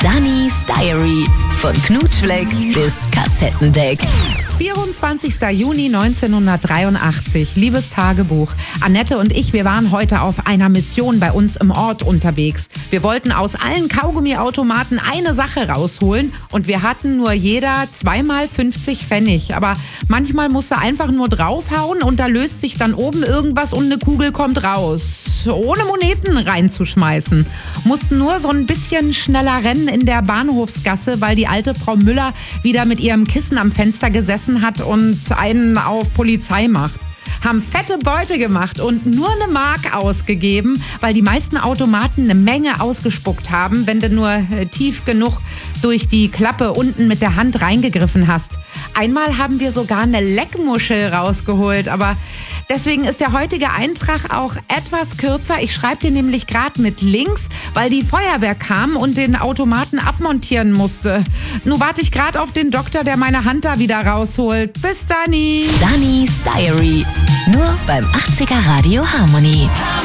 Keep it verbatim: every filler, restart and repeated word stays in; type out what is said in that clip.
Sunny's Diary. Von Knutschfleck bis Kassettendeck. vierundzwanzigster Juni neunzehnhundertdreiundachtzig. Liebes Tagebuch. Annette und ich, wir waren heute auf einer Mission bei uns im Ort unterwegs. Wir wollten aus allen Kaugummiautomaten eine Sache rausholen und wir hatten nur jeder zweimal fünfzig Pfennig. Aber manchmal musst du einfach nur draufhauen und da löst sich dann oben irgendwas und eine Kugel kommt raus. Ohne Moneten reinzuschmeißen. Mussten nur so ein bisschen schneller rennen in der Bahnhofsgasse, weil die alte Frau Müller wieder mit ihrem Kissen am Fenster gesessen hat und einen auf Polizei macht. Haben fette Beute gemacht und nur eine Mark ausgegeben, weil die meisten Automaten eine Menge ausgespuckt haben, wenn du nur äh, tief genug durch die Klappe unten mit der Hand reingegriffen hast. Einmal haben wir sogar eine Leckmuschel rausgeholt, aber deswegen ist der heutige Eintrag auch etwas kürzer. Ich schreibe dir nämlich gerade mit links, weil die Feuerwehr kam und den Automaten abmontieren musste. Nun warte ich gerade auf den Doktor, der meine Hand da wieder rausholt. Bis dann. Sunny's Diary. Nur beim achtziger Radio Harmony.